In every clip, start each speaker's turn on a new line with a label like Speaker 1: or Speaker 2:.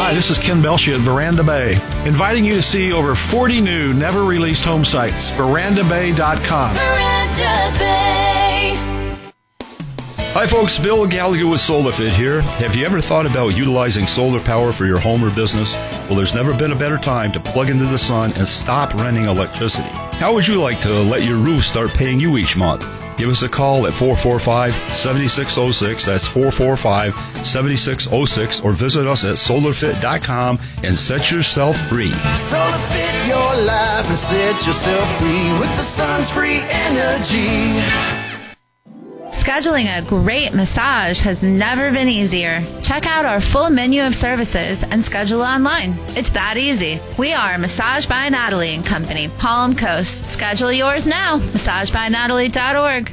Speaker 1: Hi, this is Ken Belshia at Veranda Bay, inviting you to see over 40 new, never-released home sites. VerandaBay.com.
Speaker 2: Veranda Bay.
Speaker 3: Hi folks, Bill Gallagher with SolarFit here. Have you ever thought about utilizing solar power for your home or business? Well, there's never been a better time to plug into the sun and stop renting electricity. How would you like to let your roof start paying you each month? Give us a call at 445-7606. That's 445-7606. Or visit us at solarfit.com and set yourself free.
Speaker 4: SolarFit your life and set yourself free with the sun's free energy.
Speaker 5: Scheduling a great massage has never been easier. Check out our full menu of services and schedule online. It's that easy. We are Massage by Natalie and Company, Palm Coast. Schedule yours now. MassageByNatalie.org.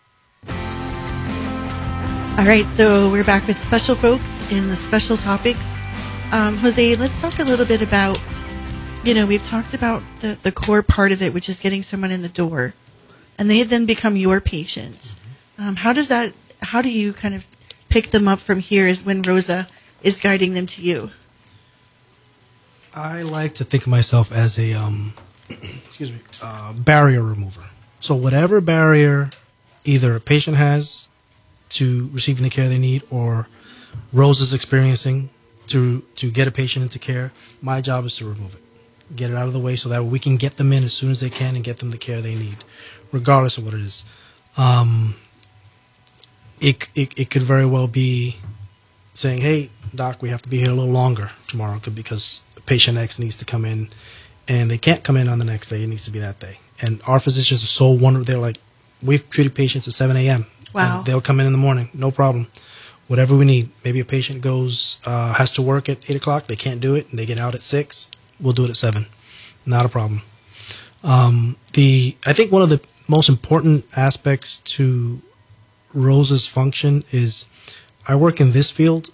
Speaker 6: All right, so we're back with special folks in the special topics. Jose, let's talk a little bit about, we've talked about the core part of it, which is getting someone in the door, and they then become your patient. How do you kind of pick them up from here is when Rosa is guiding them to you?
Speaker 7: I like to think of myself as a barrier remover. So whatever barrier either a patient has to receiving the care they need or Rosa's experiencing to get a patient into care, my job is to remove it. Get it out of the way so that we can get them in as soon as they can and get them the care they need, regardless of what it is. It could very well be saying, hey, doc, we have to be here a little longer tomorrow because patient X needs to come in and they can't come in on the next day. It needs to be that day. And our physicians are so wonderful. They're like, we've treated patients at 7 a.m.
Speaker 6: Wow.
Speaker 7: They'll come in the morning. No problem. Whatever we need. Maybe a patient has to work at 8 o'clock. They can't do it and they get out at 6. We'll do it at 7. Not a problem. I think one of the most important aspects to Rosa's function is I work in this field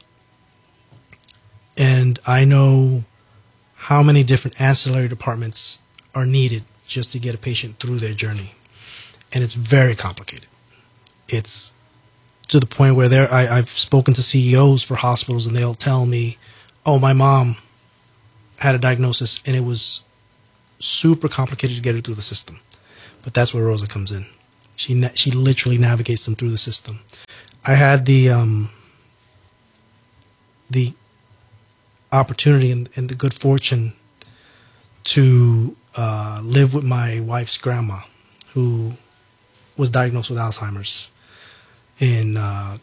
Speaker 7: and I know how many different ancillary departments are needed just to get a patient through their journey. And it's very complicated. It's to the point where I've spoken to CEOs for hospitals and they'll tell me, oh, my mom had a diagnosis and it was super complicated to get her through the system. But that's where Rosa comes in. She literally navigates them through the system. I had the opportunity and the good fortune to live with my wife's grandma, who was diagnosed with Alzheimer's in the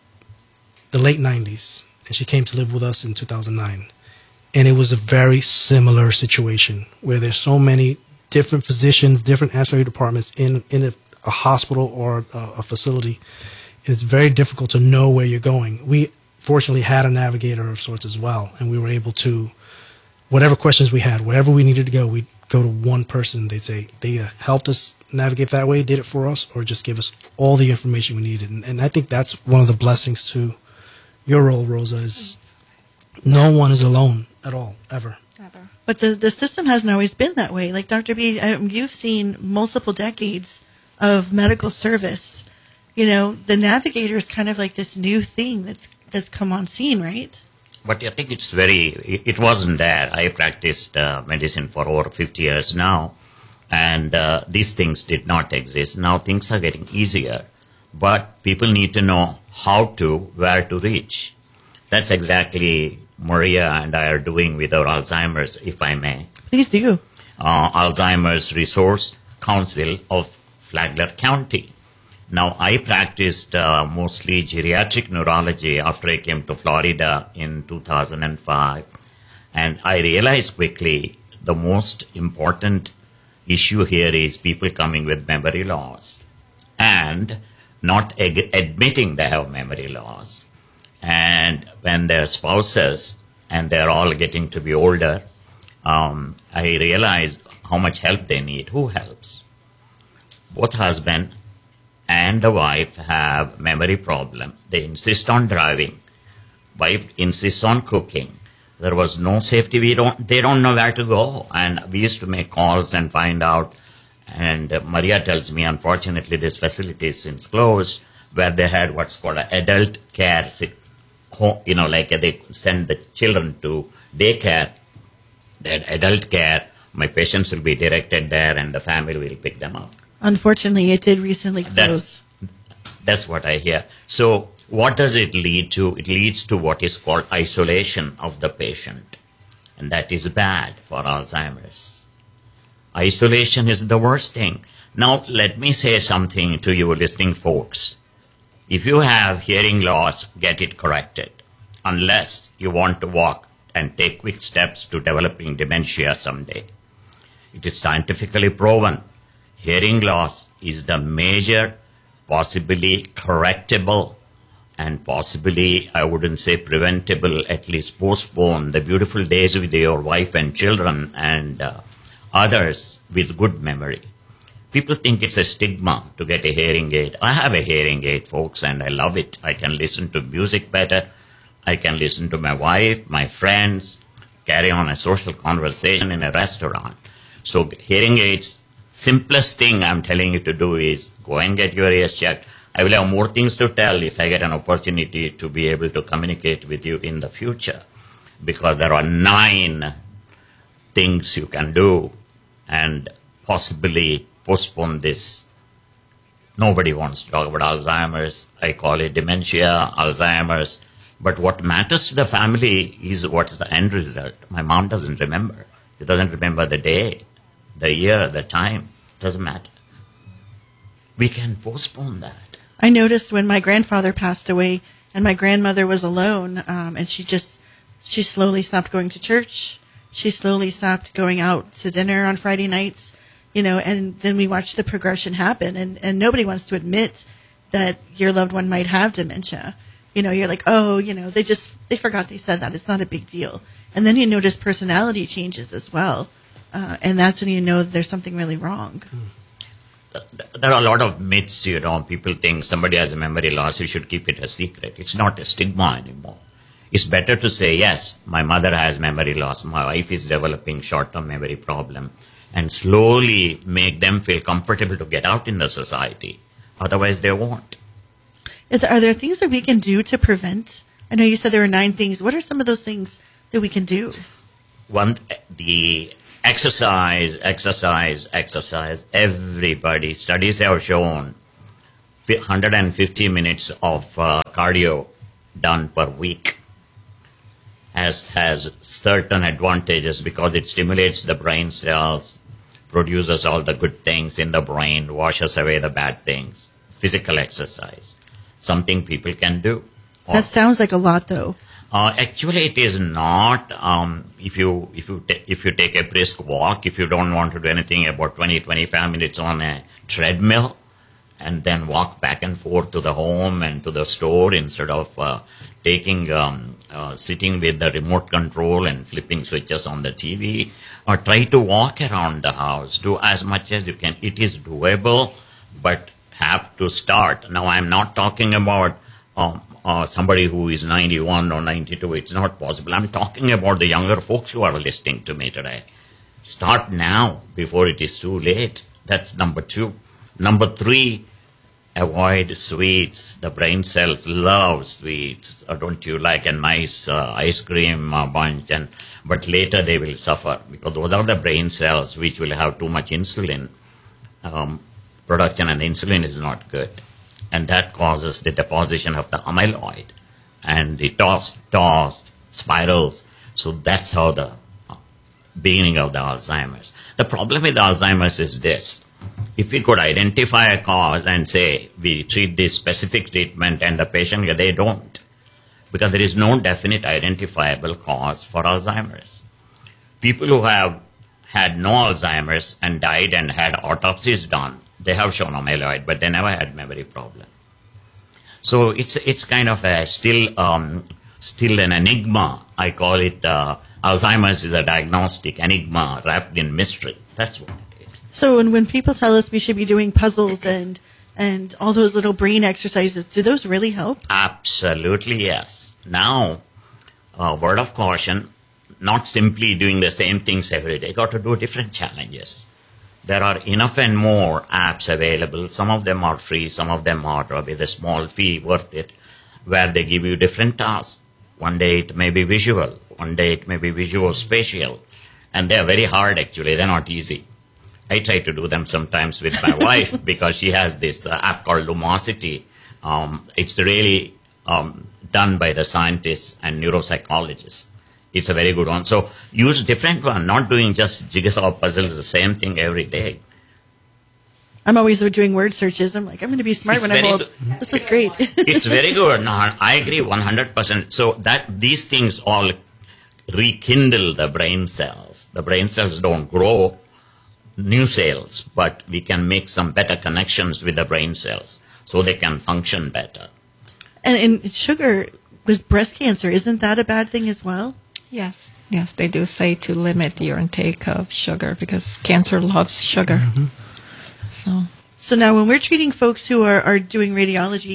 Speaker 7: late 90s, and she came to live with us in 2009. And it was a very similar situation where there's so many different physicians, different ancillary departments in a hospital or a facility. And it's very difficult to know where you're going. We fortunately had a navigator of sorts as well, and we were able to, whatever questions we had, wherever we needed to go, we'd go to one person. They'd say they helped us navigate that way, did it for us, or just give us all the information we needed. And I think that's one of the blessings to your role, Rosa, is no one is alone at all, ever.
Speaker 6: But the system hasn't always been that way. Like Dr. B, you've seen multiple decades of medical service. The navigator is kind of like this new thing that's come on scene, right?
Speaker 8: But I think it wasn't there. I practiced medicine for over 50 years now, and these things did not exist. Now things are getting easier, but people need to know where to reach. That's exactly Maria and I are doing with our Alzheimer's, if I may.
Speaker 6: Please do.
Speaker 8: Alzheimer's Resource Council of Flagler County. Now, I practiced mostly geriatric neurology after I came to Florida in 2005. And I realized quickly the most important issue here is people coming with memory loss and not admitting they have memory loss. And when their spouses, and they're all getting to be older, I realized how much help they need. Who helps? Both husband and the wife have memory problem. They insist on driving. Wife insists on cooking. There was no safety. They don't know where to go. And we used to make calls and find out. And Maria tells me, unfortunately, this facility is since closed, where they had what's called an adult care like they send the children to daycare, that adult care, my patients will be directed there and the family will pick them up.
Speaker 6: Unfortunately, it did recently close.
Speaker 8: That's what I hear. So what does it lead to? It leads to what is called isolation of the patient. And that is bad for Alzheimer's. Isolation is the worst thing. Now, let me say something to you listening folks. If you have hearing loss, get it corrected. Unless you want to walk and take quick steps to developing dementia someday. It is scientifically proven. Hearing loss is the major, possibly correctable, and possibly, I wouldn't say preventable, at least postpone the beautiful days with your wife and children and others with good memory. People think it's a stigma to get a hearing aid. I have a hearing aid, folks, and I love it. I can listen to music better. I can listen to my wife, my friends, carry on a social conversation in a restaurant. So hearing aids, simplest thing I'm telling you to do is go and get your ears checked. I will have more things to tell if I get an opportunity to be able to communicate with you in the future, because there are 9 things you can do and possibly postpone this. Nobody wants to talk about Alzheimer's. I call it dementia, Alzheimer's. But what matters to the family is what is the end result. My mom doesn't remember. She doesn't remember the day, the year, the time. Doesn't matter. We can postpone that.
Speaker 6: I noticed when my grandfather passed away and my grandmother was alone, and she slowly stopped going to church. She slowly stopped going out to dinner on Friday nights, and then we watched the progression happen, and nobody wants to admit that your loved one might have dementia. You're like, oh, they forgot they said that. It's not a big deal. And then you notice personality changes as well. And that's when you know there's something really wrong.
Speaker 8: There are a lot of myths, People think somebody has a memory loss, you should keep it a secret. It's not a stigma anymore. It's better to say, yes, my mother has memory loss, my wife is developing short-term memory problem, and slowly make them feel comfortable to get out in the society. Otherwise, they won't.
Speaker 6: Are there things that we can do to prevent? I know you said there were 9 things. What are some of those things that we can do?
Speaker 8: One, the exercise. Everybody, studies have shown 150 minutes of cardio done per week has certain advantages because it stimulates the brain cells, produces all the good things in the brain, washes away the bad things. Physical exercise, something people can do.
Speaker 6: That sounds like a lot, though.
Speaker 8: Actually, it is not. If you take a brisk walk, if you don't want to do anything, about 20-25 minutes on a treadmill, and then walk back and forth to the home and to the store instead of sitting with the remote control and flipping switches on the TV, or try to walk around the house. Do as much as you can. It is doable, but have to start. Now, I'm not talking about somebody who is 91 or 92. It's not possible. I'm talking about the younger folks who are listening to me today. Start now before it is too late. That's number 2. Number 3, avoid sweets. The brain cells love sweets. Don't you like a nice ice cream bunch? But later they will suffer because those are the brain cells which will have too much insulin production, and insulin is not good. And that causes the deposition of the amyloid and the toss spirals. So that's how the beginning of the Alzheimer's. The problem with Alzheimer's is this. If we could identify a cause and say we treat this specific treatment and the patient, they don't. Because there is no definite identifiable cause for Alzheimer's. People who have had no Alzheimer's and died and had autopsies done, they have shown amyloid, but they never had memory problem. So it's kind of a still an enigma. I call it Alzheimer's is a diagnostic enigma wrapped in mystery. That's what it is.
Speaker 6: So when people tell us we should be doing puzzles and all those little brain exercises, do those really help?
Speaker 8: Absolutely, yes. Now, word of caution, not simply doing the same things every day. Got to do different challenges. There are enough and more apps available. Some of them are free, some of them are with a small fee, worth it, where they give you different tasks. One day it may be visual. One day it may be visual spatial. And they're very hard, actually. They're not easy. I try to do them sometimes with my wife because she has this app called Lumosity. It's really done by the scientists and neuropsychologists. It's a very good one. So use different one, not doing just jigsaw puzzles, the same thing every day.
Speaker 6: I'm always doing word searches. I'm like, I'm going to be smart when I'm old. This is great.
Speaker 8: It's very good. No, I agree 100%. So that these things all rekindle the brain cells. The brain cells don't grow new cells, but we can make some better connections with the brain cells so they can function better.
Speaker 6: And sugar with breast cancer, isn't that a bad thing as well?
Speaker 9: Yes, they do say to limit your intake of sugar because cancer loves sugar.
Speaker 7: Mm-hmm.
Speaker 6: So now when we're treating folks who are doing radiology,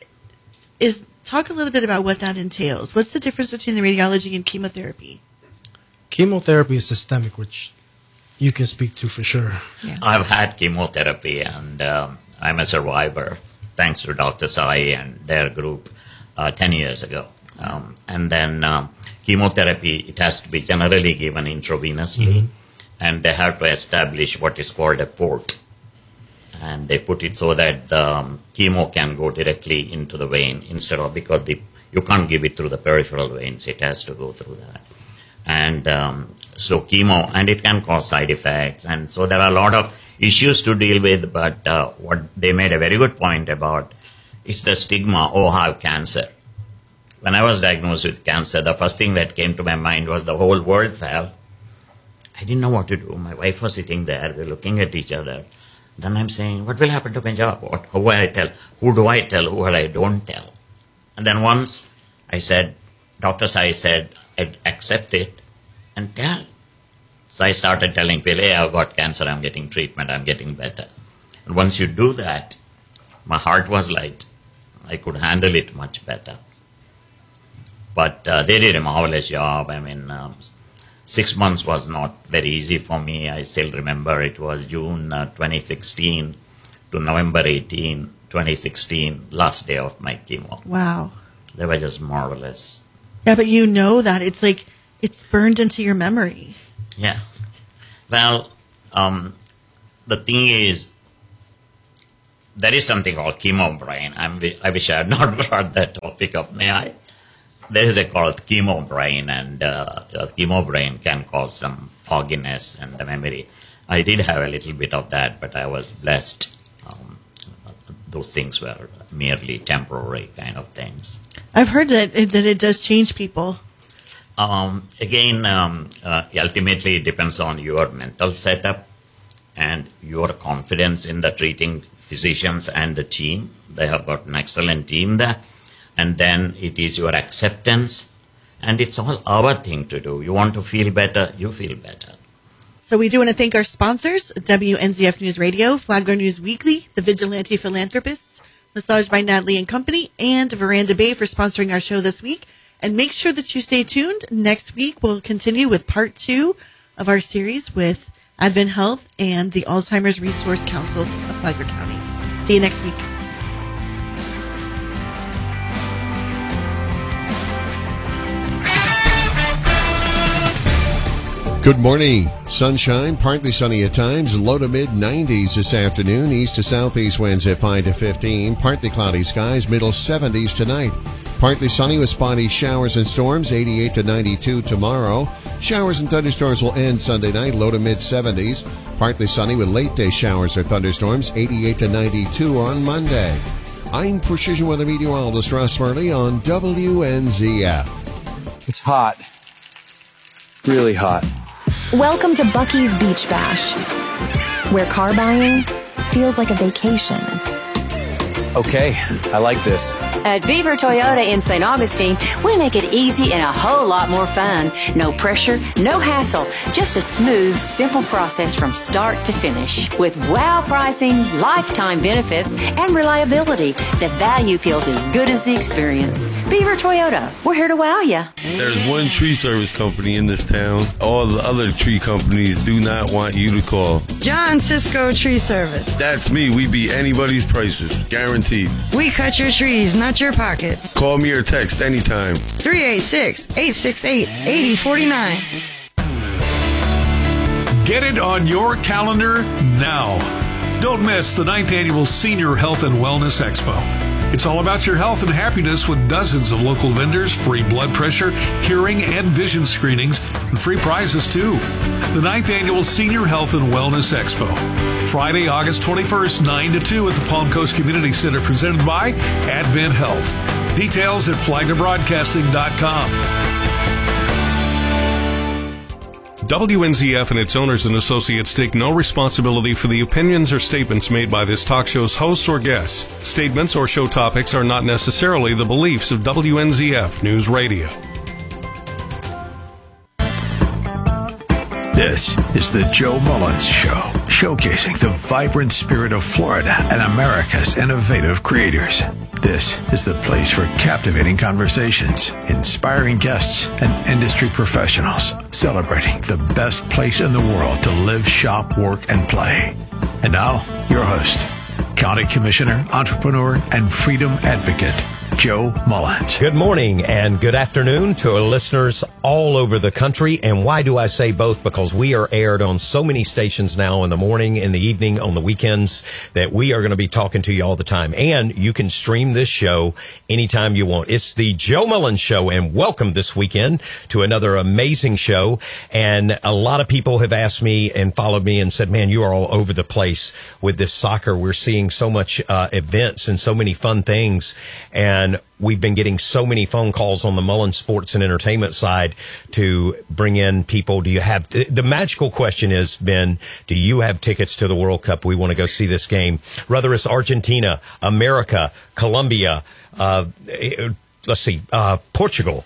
Speaker 6: talk a little bit about what that entails. What's the difference between the radiology and chemotherapy?
Speaker 7: Chemotherapy is systemic, which you can speak to for sure.
Speaker 9: Yeah.
Speaker 8: I've had chemotherapy, and I'm a survivor, thanks to Dr. Sai and their group 10 years ago. And then chemotherapy, it has to be generally given intravenously, and they have to establish what is called a port. And they put it so that the chemo can go directly into the vein instead of, because you can't give it through the peripheral veins, it has to go through that. And so chemo, and it can cause side effects. And so there are a lot of issues to deal with, but what they made a very good point about, it's the stigma, I have cancer. When I was diagnosed with cancer, the first thing that came to my mind was the whole world fell. I didn't know what to do. My wife was sitting there, we're looking at each other. Then I'm saying, what will happen to my job? Who will I tell? Who do I tell? Who I don't tell? And then once I said, Dr. Sai said, accept it and tell. So I started telling people, hey, I've got cancer, I'm getting treatment, I'm getting better. And once you do that, my heart was light. I could handle it much better. But they did a marvelous job. 6 months was not very easy for me. I still remember it was June 2016 to November 18, 2016, last day of my chemo.
Speaker 6: Wow.
Speaker 8: They were just marvelous.
Speaker 6: Yeah, but you know that. It's like it's burned into your memory.
Speaker 8: Yeah. Well, the thing is, there is something called chemo brain. I wish I had not brought that topic up. May I? There is a called chemo brain, and chemo brain can cause some fogginess and the memory. I did have a little bit of that, but I was blessed. Those things were merely temporary kind of things.
Speaker 6: I've heard that it does change people.
Speaker 8: Ultimately it depends on your mental setup and your confidence in the treating physicians and the team. They have got an excellent team there. And then it is your acceptance. And it's all our thing to do. You want to feel better, you feel better.
Speaker 6: So we do want to thank our sponsors, WNZF News Radio, Flagler News Weekly, The Vigilante Philanthropists, Massage by Natalie and Company, and Veranda Bay for sponsoring our show this week. And make sure that you stay tuned. Next week, we'll continue with part 2 of our series with Advent Health and the Alzheimer's Resource Council of Flagler County. See you next week.
Speaker 10: Good morning. Sunshine, partly sunny at times, low to mid-90s this afternoon. East to southeast winds at 5 to 15. Partly cloudy skies, middle 70s tonight. Partly sunny with spotty showers and storms, 88 to 92 tomorrow. Showers and thunderstorms will end Sunday night, low to mid-70s. Partly sunny with late-day showers or thunderstorms, 88 to 92 on Monday. I'm Precision Weather Meteorologist Russ Murley on WNZF.
Speaker 11: It's hot. Really hot.
Speaker 12: Welcome to Buc-ee's Beach Bash, where car buying feels like a vacation.
Speaker 11: Okay, I like this.
Speaker 13: At Beaver Toyota in St. Augustine, we make it easy and a whole lot more fun. No pressure, no hassle, just a smooth, simple process from start to finish. With wow pricing, lifetime benefits, and reliability, the value feels as good as the experience. Beaver Toyota, we're here to wow you.
Speaker 14: There's one tree service company in this town. All the other tree companies do not want you to call.
Speaker 15: John Cisco Tree Service.
Speaker 14: That's me. We beat anybody's prices. Guaranteed. guaranteed.
Speaker 15: We cut your trees, not your pockets.
Speaker 14: Call me or text anytime.
Speaker 15: 386-868-8049.
Speaker 1: Get it on your calendar now. Don't miss the 9th Annual Senior Health and Wellness Expo. It's all about your health and happiness with dozens of local vendors, free blood pressure, hearing, and vision screenings, and free prizes too. The 9th Annual Senior Health and Wellness Expo. Friday, August 21st, 9 to 2 at the Palm Coast Community Center, presented by Advent Health. Details at flaglerbroadcasting.com.
Speaker 16: WNZF and its owners and associates take no responsibility for the opinions or statements made by this talk show's hosts or guests. Statements or show topics are not necessarily the beliefs of WNZF News Radio.
Speaker 17: This is the Joe Mullins Show, showcasing the vibrant spirit of Florida and America's innovative creators. This is the place for captivating conversations, inspiring guests, and industry professionals celebrating the best place in the world to live, shop, work, and play. And now, your host, County Commissioner, entrepreneur, and freedom advocate, Joe Mullins.
Speaker 18: Good morning and good afternoon to our listeners all over the country. And why do I say both? Because we are aired on so many stations now in the morning, in the evening, on the weekends, that we are going to be talking to you all the time. And you can stream this show anytime you want. It's the Joe Mullins Show, and welcome this weekend to another amazing show. And a lot of people have asked me and followed me and said, man, you are all over the place with this soccer. We're seeing so much events and so many fun things. And we've been getting so many phone calls on the Mullins Sports and Entertainment side to bring in people. Do you have, the magical question has been, do you have tickets to the World Cup? We want to go see this game. Whether it's Argentina, America, Colombia, Portugal,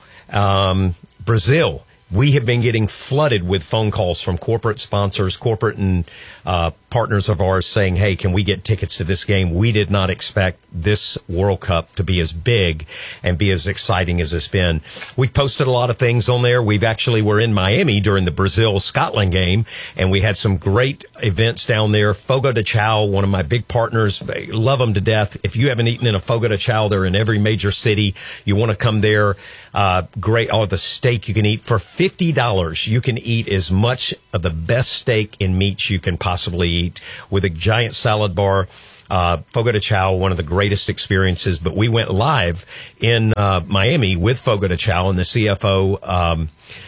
Speaker 18: Brazil. We have been getting flooded with phone calls from corporate sponsors, corporate and partners of ours saying, hey, can we get tickets to this game? We did not expect this World Cup to be as big and be as exciting as it's been. We posted a lot of things on there. We've actually were in Miami during the Brazil-Scotland game, and we had some great events down there. Fogo de Chao, one of my big partners, love them to death. If you haven't eaten in a Fogo de Chao, they're in every major city. You want to come there. Great. Oh, the steak you can eat for $50. You can eat as much of the best steak and meats you can possibly eat with a giant salad bar. Fogo de Chao, one of the greatest experiences. But we went live in Miami with Fogo de Chao, and the CFO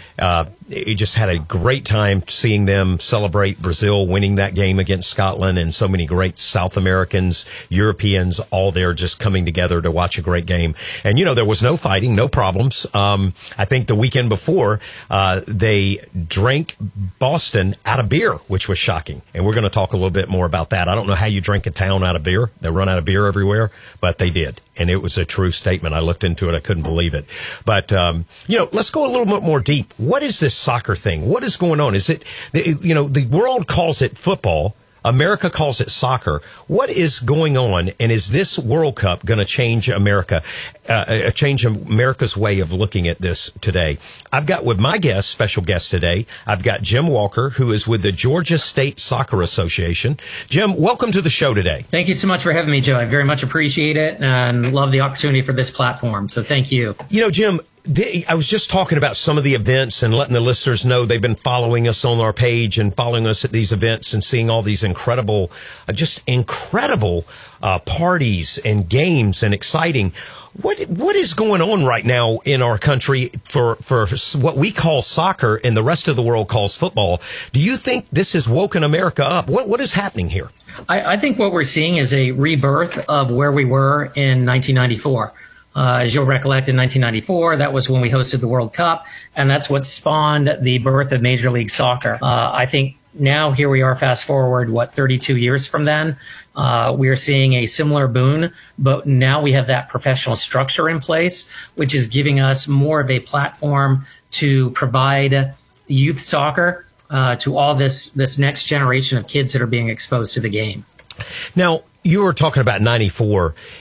Speaker 18: he just had a great time seeing them celebrate Brazil winning that game against Scotland, and so many great South Americans, Europeans, all there just coming together to watch a great game. And, you know, there was no fighting, no problems. I think the weekend before, they drank Boston out of beer, which was shocking. And we're going to talk a little bit more about that. I don't know how you drink a town out of beer. They run out of beer everywhere, but they did. And it was a true statement. I looked into it. I couldn't believe it. But, you know, let's go a little bit more deep. What is this soccer thing? What is going on? Is it, you know, the world calls it football. America calls it soccer. What is going on? And is this World Cup going to change America, change America's way of looking at this today? I've got with my guest, special guest today, I've got Jim Walker, who is with the Georgia State Soccer Association. Jim, welcome to the show today.
Speaker 19: Thank you so much for having me, Joe. I very much appreciate it and love the opportunity for this platform. So thank you.
Speaker 18: You know, Jim, I was just talking about some of the events and letting the listeners know they've been following us on our page and following us at these events and seeing all these incredible, just incredible parties and games and exciting. What is going on right now in our country for what we call soccer and the rest of the world calls football? Do you think this has woken America up? What is happening here?
Speaker 19: I think what we're seeing is a rebirth of where we were in 1994. As you'll recollect, in 1994, that was when we hosted the World Cup, and that's what spawned the birth of Major League Soccer. I think now here we are, fast forward, 32 years from then, we are seeing a similar boon, but now we have that professional structure in place, which is giving us more of a platform to provide youth soccer to all this next generation of kids that are being exposed to the game.
Speaker 18: Now, you were talking about 94.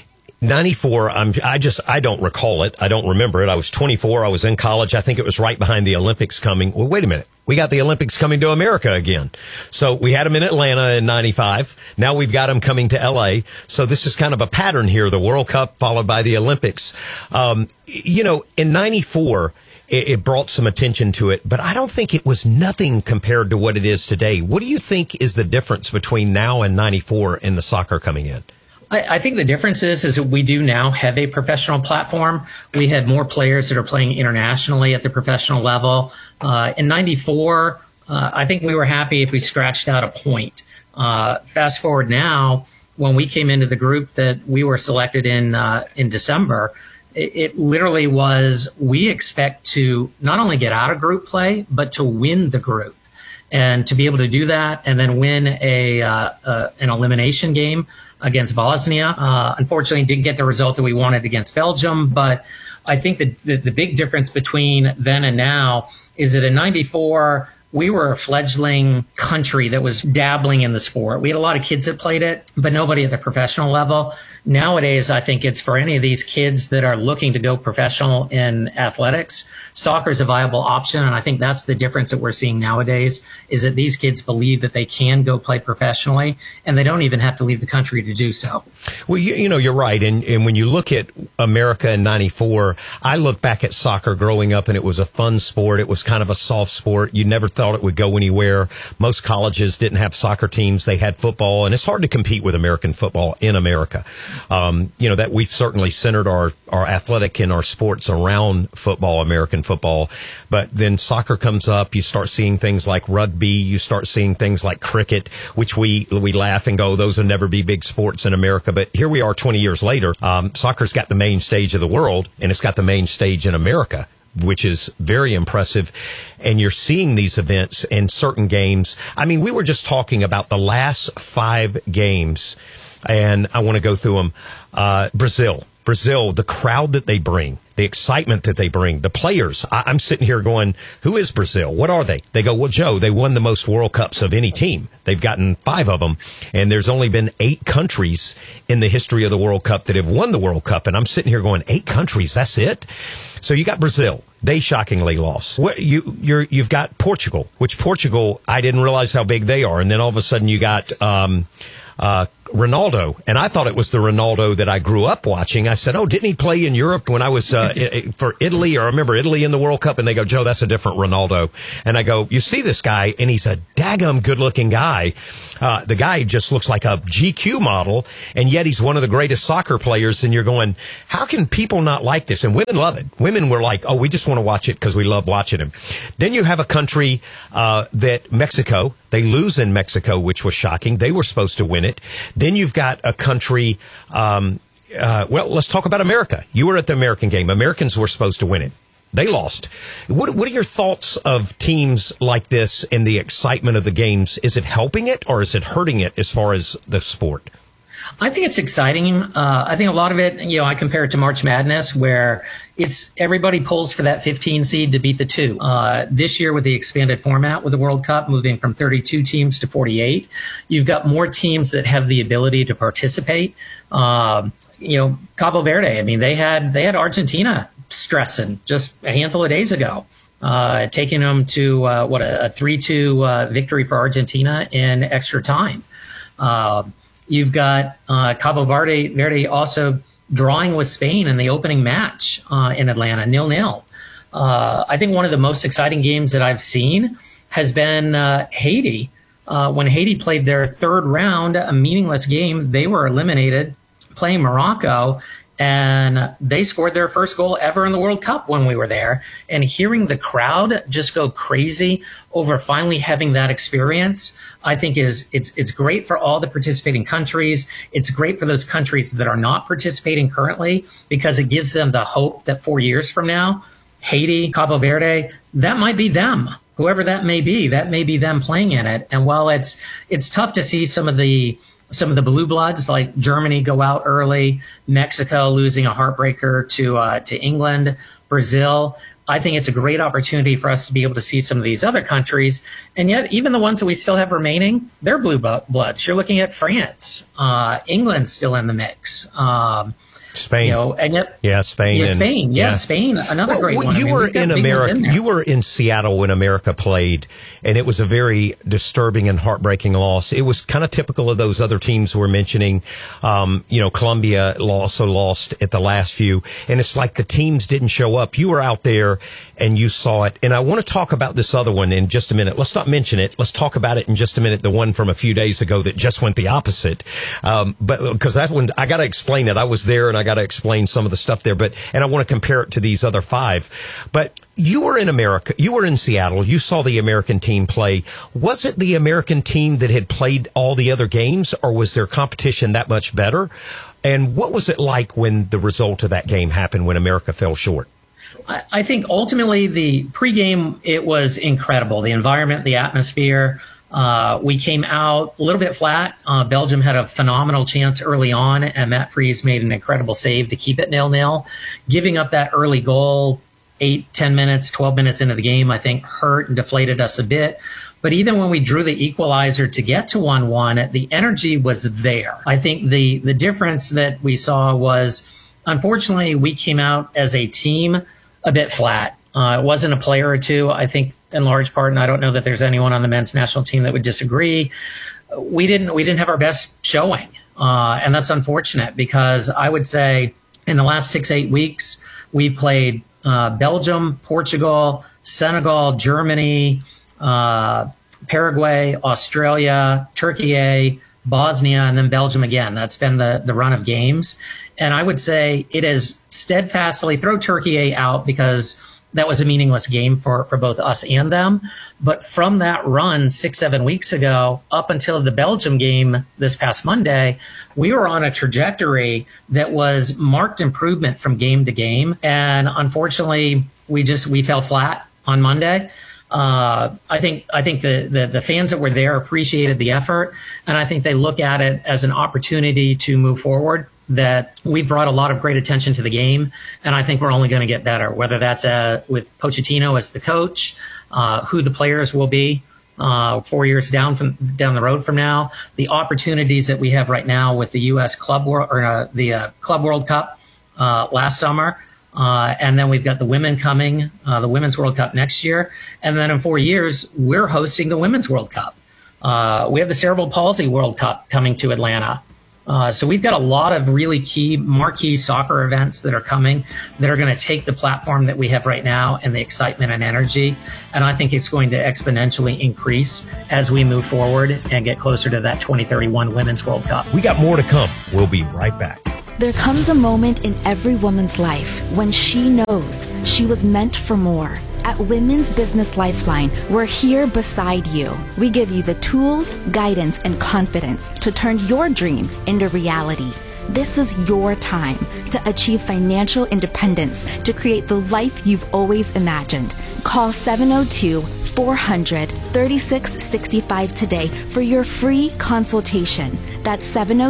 Speaker 18: 94, I don't recall it. I don't remember it. I was 24. I was in college. I think it was right behind the Olympics coming. Well, wait a minute. We got the Olympics coming to America again. So we had them in Atlanta in 95. Now we've got them coming to LA. So this is kind of a pattern here. The World Cup followed by the Olympics. In 94, it brought some attention to it, but I don't think it was nothing compared to what it is today. What do you think is the difference between now and 94 and the soccer coming in?
Speaker 19: I think the difference is that we do now have a professional platform. We had more players that are playing internationally at the professional level. In 94, I think we were happy if we scratched out a point. Fast forward now, when we came into the group that we were selected in December, it literally was, we expect to not only get out of group play, but to win the group. And to be able to do that and then win an elimination game against Bosnia. Unfortunately, didn't get the result that we wanted against Belgium. But I think that the big difference between then and now is that in 94, we were a fledgling country that was dabbling in the sport. We had a lot of kids that played it, but nobody at the professional level. Nowadays, I think it's for any of these kids that are looking to go professional in athletics, soccer is a viable option. And I think that's the difference that we're seeing nowadays, is that these kids believe that they can go play professionally and they don't even have to leave the country to do so.
Speaker 18: Well, you're right. And when you look at America in 94, I look back at soccer growing up and it was a fun sport. It was kind of a soft sport. You never thought it would go anywhere. Most colleges didn't have soccer teams. They had football, and it's hard to compete with American football in America. That we've certainly centered our athletic and our sports around football, American football. But then soccer comes up. You start seeing things like rugby. You start seeing things like cricket, which we laugh and go, those will never be big sports in America. But here we are 20 years later. Soccer's got the main stage of the world, and it's got the main stage in America, which is very impressive. And you're seeing these events in certain games. I mean, we were just talking about the last 5 games, and I want to go through them. Brazil, the crowd that they bring, the excitement that they bring, the players. I'm sitting here going, who is Brazil? What are they? They go, well, Joe, they won the most World Cups of any team. They've gotten 5 of them, and there's only been 8 countries in the history of the World Cup that have won the World Cup. And I'm sitting here going, 8 countries, that's it? So you got Brazil. They shockingly lost. You've got Portugal, which Portugal, I didn't realize how big they are. And then all of a sudden you got Ronaldo, and I thought it was the Ronaldo that I grew up watching. I said, oh, didn't he play in Europe when I was for Italy? Or I remember Italy in the World Cup, and they go, Joe, that's a different Ronaldo. And I go, you see this guy, and he's a daggum good-looking guy. The guy just looks like a GQ model, and yet he's one of the greatest soccer players. And you're going, how can people not like this? And women love it. Women were like, oh, we just want to watch it because we love watching him. Then you have a country that Mexico, they lose in Mexico, which was shocking. They were supposed to win it. Then you've got a country, let's talk about America. You were at the American game. Americans were supposed to win it. They lost. What are your thoughts of teams like this and the excitement of the games? Is it helping it or is it hurting it as far as the sport?
Speaker 19: I think it's exciting. I think a lot of it, I compare it to March Madness, where it's everybody pulls for that 15 seed to beat the 2. This year with the expanded format with the World Cup, moving from 32 teams to 48, you've got more teams that have the ability to participate. Cabo Verde, I mean, they had Argentina stressing just a handful of days ago, taking them to a 3-2 victory for Argentina in extra time. You've got Cabo Verde also drawing with Spain in the opening match in Atlanta, 0-0. I think one of the most exciting games that I've seen has been Haiti. When Haiti played their 3rd round, a meaningless game, they were eliminated playing Morocco, and they scored their first goal ever in the World Cup when we were there. And hearing the crowd just go crazy over finally having that experience, I think it's great for all the participating countries. It's great for those countries that are not participating currently, because it gives them the hope that 4 years from now, Haiti, Cabo Verde, that might be them. Whoever that may be them playing in it. And while it's tough to see some of the blue bloods like Germany go out early, Mexico losing a heartbreaker to England, Brazil, I think it's a great opportunity for us to be able to see some of these other countries. And yet, even the ones that we still have remaining, they're blue bloods. You're looking at France, England's still in the mix.
Speaker 18: Spain.
Speaker 19: And yet,
Speaker 18: Spain.
Speaker 19: Spain, another great one.
Speaker 18: You were in America. You were in Seattle when America played, and it was a very disturbing and heartbreaking loss. It was kind of typical of those other teams we're mentioning. Colombia also lost at the last few, and it's like the teams didn't show up. You were out there and you saw it. And I want to talk about this other one in just a minute. Let's not mention it. Let's talk about it in just a minute. The one from a few days ago that just went the opposite. But because that one, I got to explain it. I was there and I got to explain some of the stuff there. And I want to compare it to these other 5. But you were in America. You were in Seattle. You saw the American team play. Was it the American team that had played all the other games, or was their competition that much better? And what was it like when the result of that game happened when America fell short?
Speaker 19: I think ultimately the pregame, it was incredible. The environment, the atmosphere. We came out a little bit flat. Belgium had a phenomenal chance early on, and Matt Fries made an incredible save to keep it 0-0. Giving up that early goal 8, 10 minutes, 12 minutes into the game, I think hurt and deflated us a bit. But even when we drew the equalizer to get to 1-1, the energy was there. I think the difference that we saw was, unfortunately, we came out as a team a bit flat. It wasn't a player or two. I think in large part, and I don't know that there's anyone on the men's national team that would disagree, we didn't have our best showing. And that's unfortunate, because I would say in the last 6-8 weeks, we played Belgium, Portugal, Senegal, Germany, Paraguay, Australia, Turkey, Bosnia, and then Belgium again. That's been the run of games. And I would say it is steadfastly, throw Turkey out because that was a meaningless game for both us and them. But from that run 6-7 weeks ago up until the Belgium game this past Monday, we were on a trajectory that was marked improvement from game to game. And unfortunately, we fell flat on Monday. I think the fans that were there appreciated the effort, and I think they look at it as an opportunity to move forward. That we've brought a lot of great attention to the game, and I think we're only going to get better, whether that's with Pochettino as the coach, who the players will be 4 years down the road from now, the opportunities that we have right now with the U.S. Club World Cup last summer, and then we've got the women coming, the Women's World Cup next year, and then in 4 years we're hosting the Women's World Cup. We have the Cerebral Palsy World Cup coming to Atlanta. So we've got a lot of really key marquee soccer events that are coming that are going to take the platform that we have right now and the excitement and energy. And I think it's going to exponentially increase as we move forward and get closer to that 2031 Women's World Cup.
Speaker 18: We got more to come. We'll be right back.
Speaker 20: There comes a moment in every woman's life when she knows she was meant for more. At Women's Business Lifeline, we're here beside you. We give you the tools, guidance, and confidence to turn your dream into reality. This is your time to achieve financial independence, to create the life you've always imagined. Call 702-400-3665 today for your free consultation. That's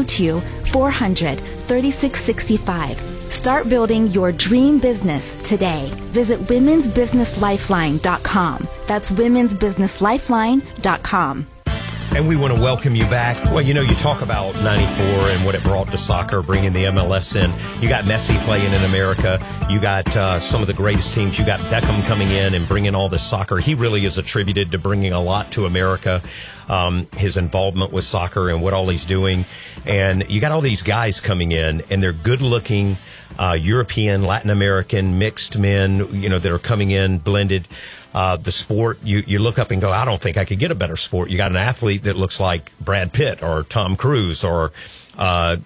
Speaker 20: 702-400-3665. Start building your dream business today. Visit womensbusinesslifeline.com. That's womensbusinesslifeline.com.
Speaker 18: And we want to welcome you back. Well, you talk about 94 and what it brought to soccer, bringing the MLS in. You got Messi playing in America. You got some of the greatest teams. You got Beckham coming in and bringing all this soccer. He really is attributed to bringing a lot to America, his involvement with soccer and what all he's doing. And you got all these guys coming in, and they're good-looking European, Latin American, mixed men, that are coming in, blended. The sport, you look up and go, I don't think I could get a better sport. You got an athlete that looks like Brad Pitt or Tom Cruise or, what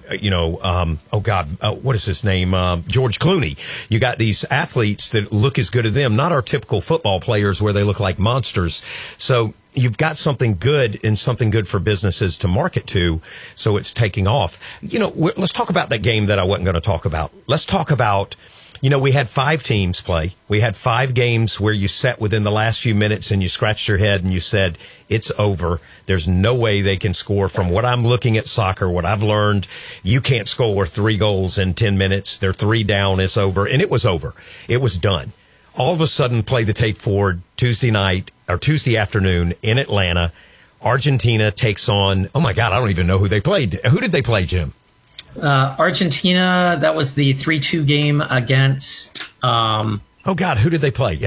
Speaker 18: is his name? George Clooney. You got these athletes that look as good as them, not our typical football players where they look like monsters. So you've got something good and something good for businesses to market to. So it's taking off. Let's talk about that game that I wasn't going to talk about. Let's talk about, we had 5 teams play. We had 5 games where you sat within the last few minutes and you scratched your head and you said, it's over. There's no way they can score. From what I'm looking at soccer, what I've learned, you can't score 3 goals in 10 minutes. They're 3 down. It's over. And it was over. It was done. All of a sudden, play the tape forward Tuesday afternoon in Atlanta. Argentina takes on, oh my God, I don't even know who they played. Who did they play, Jim?
Speaker 19: Argentina, that was the 3-2 game against...
Speaker 18: oh, God, who did they play?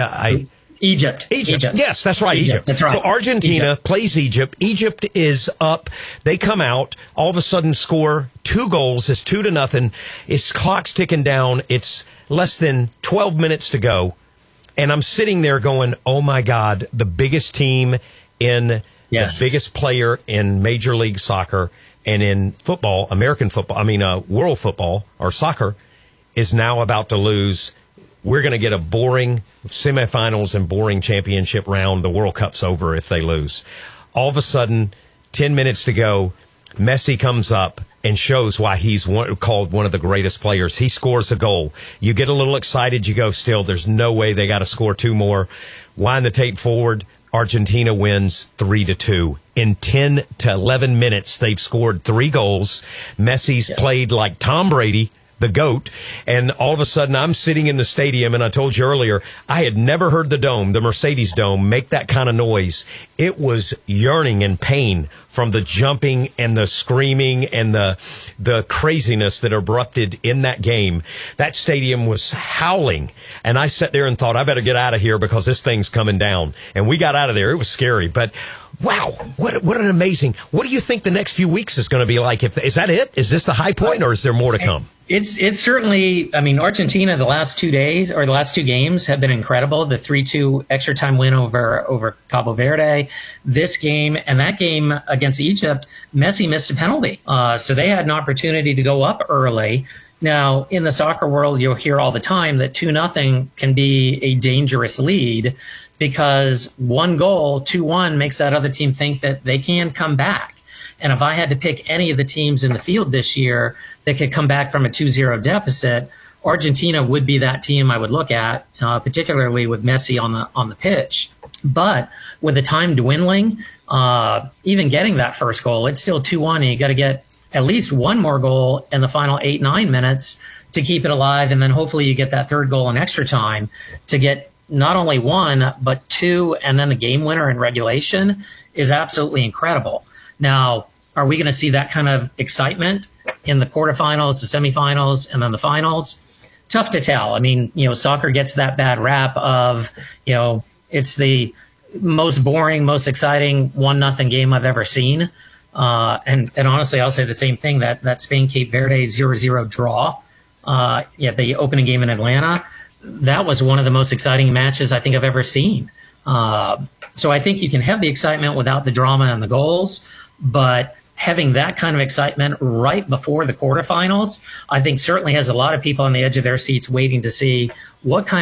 Speaker 19: Egypt.
Speaker 18: Yes, that's right, Egypt.
Speaker 19: That's right.
Speaker 18: So Argentina plays Egypt. Egypt is up. They come out, all of a sudden score 2 goals. It's 2-0. It's clock's ticking down. It's less than 12 minutes to go. And I'm sitting there going, oh, my God, the biggest team in the biggest player in Major League Soccer and in football, American football, world football or soccer is now about to lose. We're going to get a boring semifinals and boring championship round. The World Cup's over if they lose. All of a sudden, 10 minutes to go, Messi comes up and shows why he's called one of the greatest players. He scores a goal. You get a little excited. You go, still, there's no way they got to score 2 more. Wind the tape forward. Argentina wins 3-2. In 10 to 11 minutes, they've scored 3 goals. Messi's played like Tom Brady, the GOAT, and all of a sudden I'm sitting in the stadium, and I told you earlier, I had never heard the Dome, the Mercedes Dome, make that kind of noise. It was yearning and pain from the jumping and the screaming and the craziness that erupted in that game. That stadium was howling, and I sat there and thought, I better get out of here because this thing's coming down. And we got out of there. It was scary, but wow, what an amazing, what do you think the next few weeks is going to be like? Is that it? Is this the high point, or is there more to come?
Speaker 19: It's certainly, Argentina, the last 2 days or the last 2 games have been incredible. The 3-2 extra time win over Cabo Verde, this game, and that game against Egypt, Messi missed a penalty. So they had an opportunity to go up early. Now, in the soccer world, you'll hear all the time that 2-0 can be a dangerous lead because 1 goal, 2-1, makes that other team think that they can come back. And if I had to pick any of the teams in the field this year that could come back from a 2-0 deficit, Argentina would be that team I would look at, particularly with Messi on the pitch. But with the time dwindling, even getting that first goal, it's still 2-1, and you got to get at least 1 more goal in the final 8-9 minutes to keep it alive, and then hopefully you get that 3rd goal in extra time to get not only 1 but 2, and then the game winner in regulation is absolutely incredible. Now, are we going to see that kind of excitement in the quarterfinals, the semifinals, and then the finals? Tough to tell. Soccer gets that bad rap of, it's the most boring, most exciting 1-0 game I've ever seen. And honestly, I'll say the same thing, that Spain-Cape Verde 0-0 draw, the opening game in Atlanta, that was one of the most exciting matches I think I've ever seen. So I think you can have the excitement without the drama and the goals, but having that kind of excitement right before the quarterfinals, I think certainly has a lot of people on the edge of their seats waiting to see what kind